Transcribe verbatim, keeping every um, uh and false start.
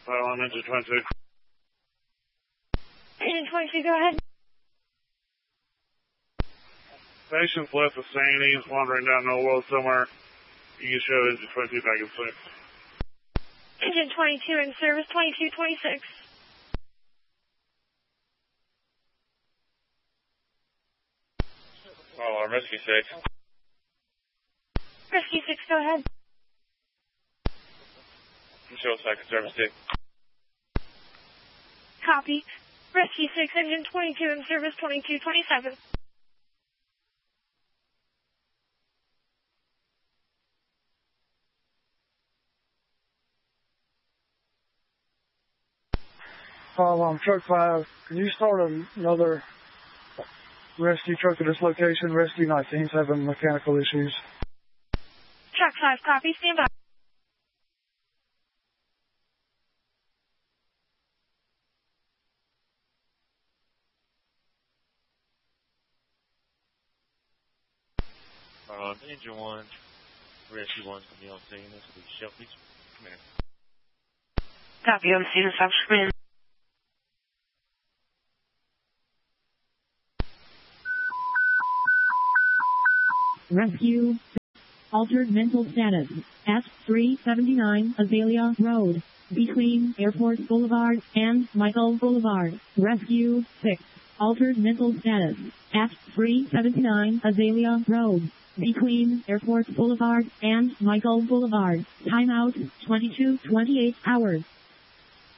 Pylon engine twenty-two. Engine twenty-two, go ahead. Patient's left vicinity, is wandering down the road somewhere. You can show engine twenty-two back in six. Engine twenty-two in service, twenty-two twenty-six. Oh, I'm Rescue six. Rescue six, go ahead. Show second service two. Copy. Rescue six, engine twenty-two in service, twenty-two twenty-seven. Uh, um, truck five, can you start another rescue truck at this location? Rescue nineteen's having mechanical issues. Truck five, copy, stand by. Um, engine one, rescue one's gonna be on scene. This will be Shelby. Come here. Copy, I'm seeing the screen. Rescue. Altered mental status. S three seventy-nine Azalea Road. Between Airport Boulevard and Michael Boulevard. Rescue six. Altered mental status. F three seventy-nine Azalea Road. Between Airport Boulevard and Michael Boulevard. Timeout twenty-two twenty-eight hours.